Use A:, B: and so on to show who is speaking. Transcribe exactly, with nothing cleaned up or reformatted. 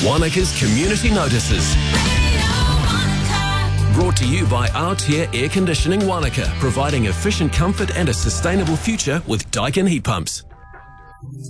A: Wanaka's Community Notices. Brought to you by Aotea Air Conditioning Wanaka, providing efficient comfort and a sustainable future with Daikin heat pumps.